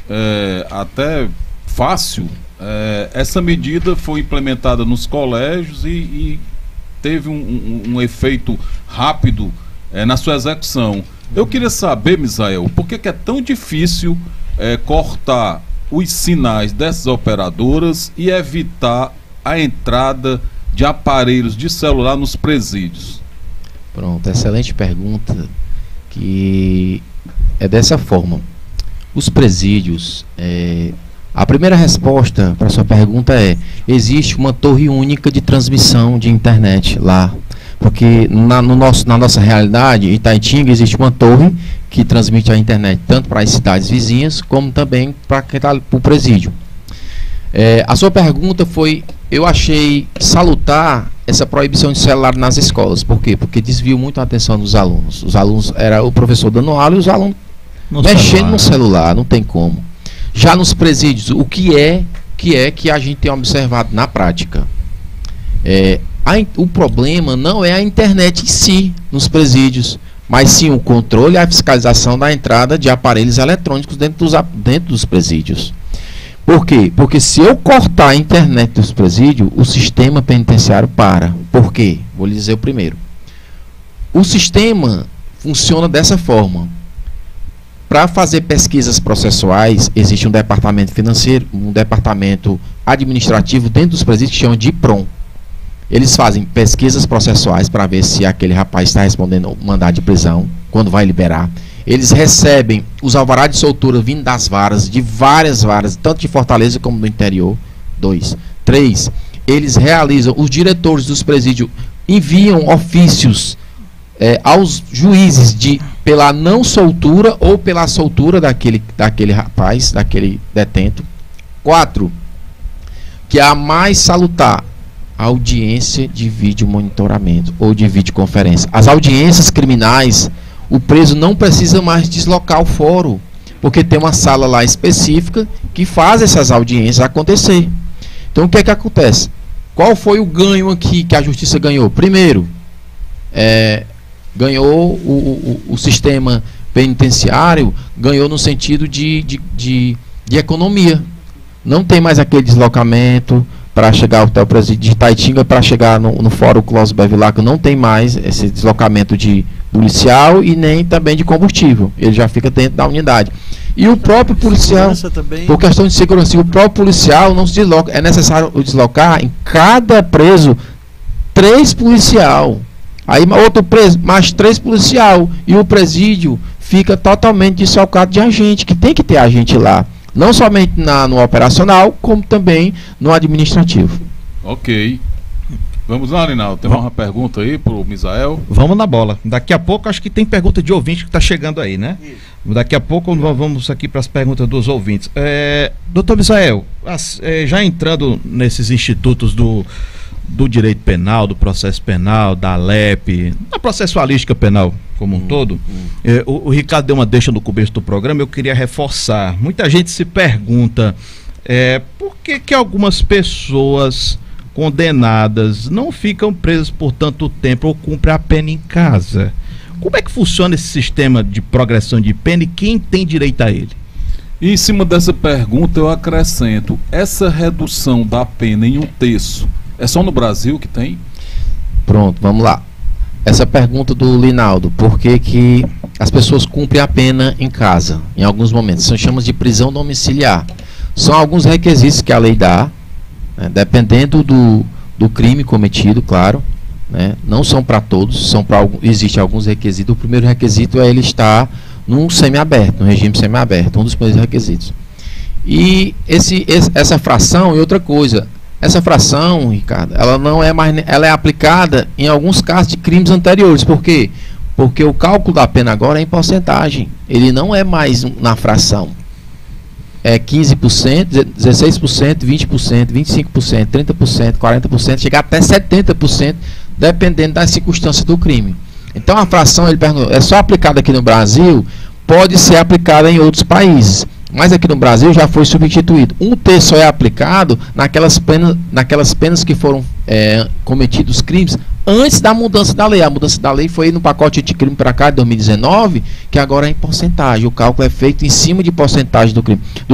até fácil, essa medida foi implementada nos colégios e teve um efeito rápido na sua execução. Eu queria saber, Misael, por que é tão difícil cortar os sinais dessas operadoras e evitar a entrada de aparelhos de celular nos presídios? Pronto, excelente pergunta, que é dessa forma. Os presídios, a primeira resposta para a sua pergunta existe uma torre única de transmissão de internet lá, porque na nossa realidade, em Itaitinga, existe uma torre que transmite a internet tanto para as cidades vizinhas, como também para o presídio. A sua pergunta foi, eu achei salutar essa proibição de celular nas escolas. Por quê? Porque desviou muito a atenção dos alunos. Os alunos, era o professor dando aula e os alunos mexendo no celular, não tem como. Já nos presídios, o que a gente tem observado na prática? O problema não é a internet em si, nos presídios, mas sim o controle e a fiscalização da entrada de aparelhos eletrônicos dentro dos presídios. Por quê? Porque se eu cortar a internet dos presídios, o sistema penitenciário para. Por quê? Vou lhe dizer o primeiro. O sistema funciona dessa forma. Para fazer pesquisas processuais, existe um departamento financeiro, um departamento administrativo dentro dos presídios que chama de IPROM. Eles fazem pesquisas processuais para ver se aquele rapaz está respondendo ao mandado de prisão, quando vai liberar. Eles recebem os alvarás de soltura vindo das varas, de várias varas, tanto de Fortaleza como do interior. 2. 3. Eles realizam, os diretores dos presídios enviam ofícios aos juízes pela não soltura ou pela soltura daquele rapaz, daquele detento. 4. Que é a mais salutar, a audiência de vídeo monitoramento ou de videoconferência. As audiências criminais, o preso não precisa mais deslocar o fórum, porque tem uma sala lá específica que faz essas audiências acontecer. Então o que é que acontece? Qual foi o ganho aqui que a justiça ganhou? Primeiro, ganhou o sistema penitenciário, ganhou no sentido de economia. Não tem mais aquele deslocamento para chegar ao hotel presídio de Itaitinga, para chegar no Fórum Clóvis Bevilacqua, não tem mais esse deslocamento de policial e nem também de combustível. Ele já fica dentro da unidade. E o próprio policial, por questão de segurança, o próprio policial não se desloca. É necessário deslocar em cada preso 3 policial. Aí outro preso, mais 3 policial. E o presídio fica totalmente deslocado de agente, que tem que ter agente lá. Não somente no operacional, como também no administrativo. Ok. Vamos lá, Linaldo. Tem uma pergunta aí para o Misael? Vamos na bola. Daqui a pouco, acho que tem pergunta de ouvinte que está chegando aí, né? Isso. Daqui a pouco vamos aqui para as perguntas dos ouvintes. Doutor Misael, já entrando nesses institutos do direito penal, do processo penal, da ALEP, da processualística penal como um todo, o Ricardo deu uma deixa no começo do programa, eu queria reforçar. Muita gente se pergunta por que algumas pessoas condenadas não ficam presas por tanto tempo ou cumprem a pena em casa. Como é que funciona esse sistema de progressão de pena e quem tem direito a ele? E em cima dessa pergunta eu acrescento, essa redução da pena em 1/3 é só no Brasil que tem? Pronto, vamos lá. Essa pergunta do Linaldo, por que as pessoas cumprem a pena em casa, em alguns momentos? São chamadas de prisão domiciliar. São alguns requisitos que a lei dá, né, dependendo do crime cometido, claro, né, não são para todos, existem alguns requisitos. O primeiro requisito é ele estar num semiaberto, num regime semiaberto, um dos primeiros requisitos. E essa fração, e outra coisa, essa fração, Ricardo, ela não é mais, ela é aplicada em alguns casos de crimes anteriores. Por quê? Porque o cálculo da pena agora é em porcentagem. Ele não é mais na fração. É 15%, 16%, 20%, 25%, 30%, 40%, chega até 70%, dependendo das circunstâncias do crime. Então a fração, ele perguntou, é só aplicada aqui no Brasil? Pode ser aplicada em outros países. Mas aqui no Brasil já foi substituído. 1/3 só é aplicado naquelas penas que foram cometidos crimes antes da mudança da lei. A mudança da lei foi no pacote anticrime para cá de 2019, que agora é em porcentagem. O cálculo é feito em cima de porcentagem do crime.